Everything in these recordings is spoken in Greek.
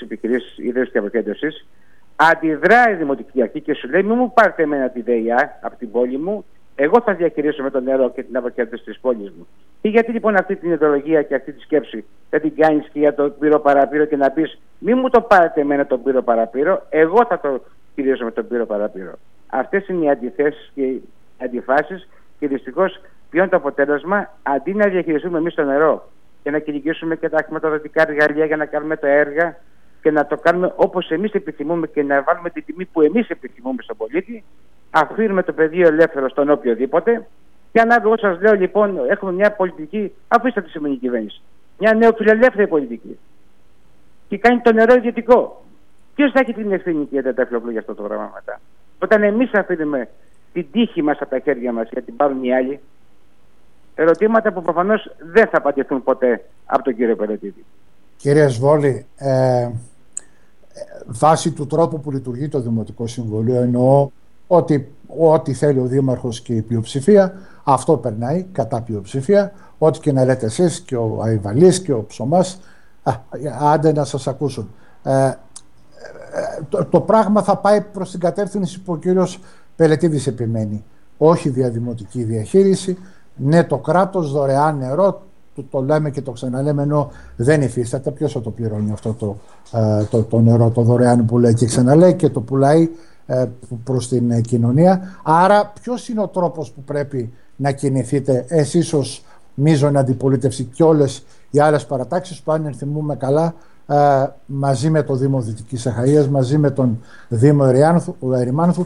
επιχειρήσεις ιδέως και αποκέντρωσης, αντιδράει η Δημοτική Αρχή και σου λέει: μην μου πάρετε εμένα τη ΔΕΙΑ από την πόλη μου, εγώ θα διαχειρίσω με το νερό και την αποκέντρωση της πόλης μου. Και γιατί λοιπόν αυτή την ιδεολογία και αυτή τη σκέψη δεν την κάνεις και για το πύρο παραπύρο και να πεις: μην μου το πάρετε εμένα τον πύρο παραπύρο, εγώ θα το χειρίσω με τον πύρο παραπύρο. Αυτές είναι οι αντιθέσεις και οι αντιφάσεις, και δυστυχώς ποιο είναι το αποτέλεσμα? Αντί να διαχειριστούμε εμείς το νερό και να κυνηγήσουμε και τα χρηματοδοτικά εργαλεία για να κάνουμε τα έργα και να το κάνουμε όπως εμείς επιθυμούμε και να βάλουμε την τιμή που εμείς επιθυμούμε στον πολίτη, αφήνουμε το πεδίο ελεύθερο στον οποιοδήποτε. Και ανάλογα, σας λέω λοιπόν, έχουμε μια πολιτική, αφήστε τη σημερινή κυβέρνηση, μια νεοφιλελεύθερη πολιτική, και κάνει το νερό ιδιωτικό. Ποιος θα έχει την ευθύνη και για τα για αυτό το πράγμα μετά? Όταν εμείς αφήνουμε την τύχη μας από τα χέρια μας γιατί την πάρουν οι άλλοι, ερωτήματα που προφανώς δεν θα απαντηθούν ποτέ από τον κύριο Πελετίδη. Κύριε Σβόλη, βάσει του τρόπου που λειτουργεί το Δημοτικό Συμβούλιο, εννοώ ότι ό,τι θέλει ο Δήμαρχος και η πλειοψηφία, αυτό περνάει κατά πλειοψηφία. Ό,τι και να λέτε εσείς και ο Αϊβαλής και ο Ψωμάς, άντε να σας ακούσουν. Το πράγμα θα πάει προς την κατεύθυνση που ο κύριος Πελετίδης επιμένει. Όχι διαδημοτική διαχείριση, ναι το κράτος, δωρεάν νερό, το λέμε και το ξαναλέμε, ενώ δεν υφίσταται. Ποιος θα το πληρώνει αυτό το νερό, το δωρεάν που λέει και ξαναλέει και το πουλάει προς την κοινωνία? Άρα ποιος είναι ο τρόπος που πρέπει να κινηθείτε εσείς ως μείζων αντιπολίτευση και όλες οι άλλες παρατάξεις που, αν ενθυμούμε καλά, μαζί με το Δήμο Δυτικής Αχαΐας, μαζί με τον Δήμο Ερημάνθου,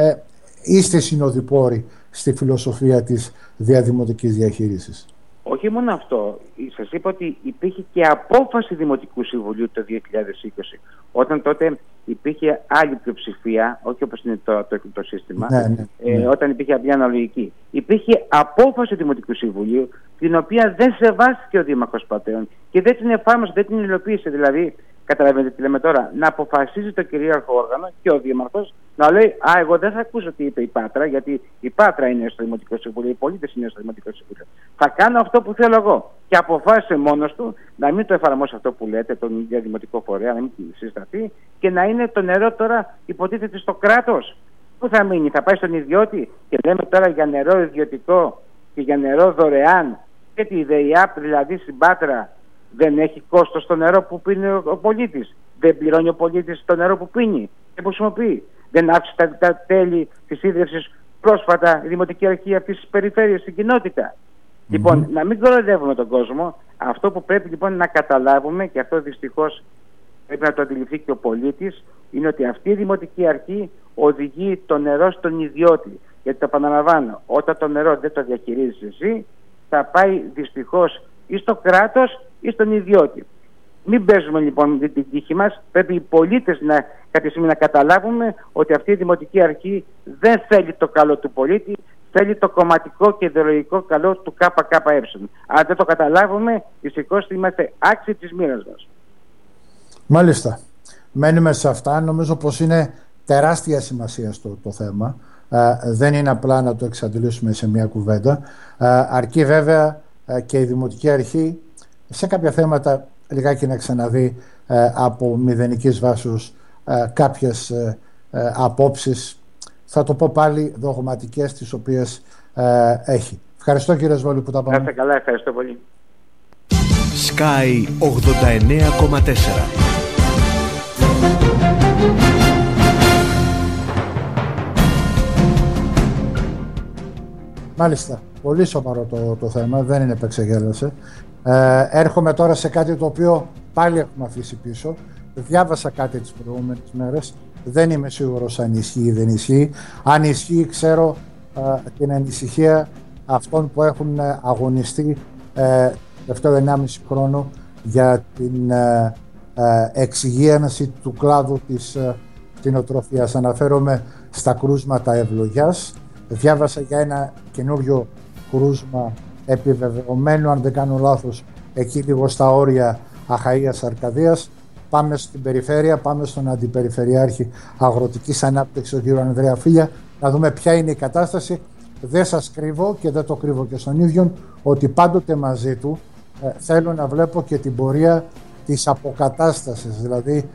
είστε συνοδοιπόροι στη φιλοσοφία της διαδημοτικής διαχείρισης? Όχι μόνο αυτό. Σας είπα ότι υπήρχε και απόφαση Δημοτικού Συμβουλίου το 2020, όταν τότε υπήρχε άλλη πλειοψηφία, όχι όπως είναι το σύστημα, όταν υπήρχε μια αναλογική. Υπήρχε απόφαση Δημοτικού Συμβουλίου, την οποία δεν σεβάστηκε ο Δήμαρχος Πατέων και δεν την εφάρμοσε, δεν την υλοποίησε. Δηλαδή, καταλαβαίνετε τι λέμε τώρα, να αποφασίζει το κυρίαρχο όργανο και ο Δήμαρχος να λέει: εγώ δεν θα ακούσω τι είπε η Πάτρα, γιατί η Πάτρα είναι στο Δημοτικό Συμβούλιο, οι πολίτες είναι στο Δημοτικό Συμβούλιο. Θα κάνω αυτό που θέλω εγώ. Και αποφάσισε μόνος του να μην το εφαρμόσει αυτό που λέτε, τον διαδημοτικό φορέα, να μην συσταθεί και να είναι το νερό τώρα υποτίθεται στο κράτος. Πού θα μείνει? Θα πάει στον ιδιώτη? Και λέμε τώρα για νερό ιδιωτικό και για νερό δωρεάν. Και τη ΔΕΙΑΠ, δηλαδή στην Πάτρα, δεν έχει κόστος το νερό που πίνει ο πολίτης. Δεν πληρώνει ο πολίτης το νερό που πίνει και που χρησιμοποιεί. Δεν άφησε τα τέλη της ίδρυυσης πρόσφατα η Δημοτική Αρχή αυτής της περιφέρειας στην κοινότητα. Λοιπόν, να μην κοροϊδεύουμε τον κόσμο. Αυτό που πρέπει λοιπόν να καταλάβουμε, και αυτό δυστυχώς πρέπει να το αντιληφθεί και ο πολίτης, είναι ότι αυτή η Δημοτική Αρχή οδηγεί το νερό στον ιδιώτη. Γιατί το επαναλαμβάνω, όταν το νερό δεν το διαχειρίζεις εσύ, θα πάει δυστυχώς ή στο κράτος ή στον ιδιώτη. Μην παίζουμε λοιπόν με την τύχη μας. Πρέπει οι πολίτες κάποια στιγμή να καταλάβουμε ότι αυτή η Δημοτική Αρχή δεν θέλει το καλό του πολίτη, θέλει το κομματικό και ιδεολογικό καλό του ΚΚΕ. Αν δεν το καταλάβουμε, δυστυχώς είμαστε άξιοι της μοίρας μας. Μάλιστα. Μένουμε σε αυτά. Νομίζω πως είναι τεράστια σημασία το θέμα. Δεν είναι απλά να το εξαντλήσουμε σε μια κουβέντα. Αρκεί βέβαια και η Δημοτική Αρχή σε κάποια θέματα λιγάκι να ξαναδεί από μηδενικής βάσης κάποιες απόψεις, θα το πω πάλι, δογματικές, τις οποίες έχει. Ευχαριστώ κύριε Σβόλη που τα πάμε. Να είστε καλά, ευχαριστώ πολύ. Sky 89,4. Μάλιστα, πολύ σοβαρό το θέμα, δεν είναι επεξεγέλασε. Έρχομαι τώρα σε κάτι το οποίο πάλι έχουμε αφήσει πίσω. Διάβασα κάτι τις προηγούμενες μέρες. Δεν είμαι σίγουρος αν ισχύει ή δεν ισχύει. Αν ισχύει, ξέρω την ανησυχία αυτών που έχουν αγωνιστεί τελευταίο 1,5 χρόνο για την εξυγίανση του κλάδου της κτηνοτροφίας. Αναφέρομαι στα κρούσματα ευλογιάς. Διάβασα για ένα καινούριο κρούσμα επιβεβαιωμένο, αν δεν κάνω λάθος, εκεί λίγο στα όρια Αχαΐας Αρκαδίας. Πάμε στην περιφέρεια, πάμε στον Αντιπεριφερειάρχη Αγροτικής Ανάπτυξης, τον κύριο Ανδρέα Φίλια, να δούμε ποια είναι η κατάσταση. Δεν σας κρύβω και δεν το κρύβω και στον ίδιο, ότι πάντοτε μαζί του θέλω να βλέπω και την πορεία της αποκατάστασης, δηλαδή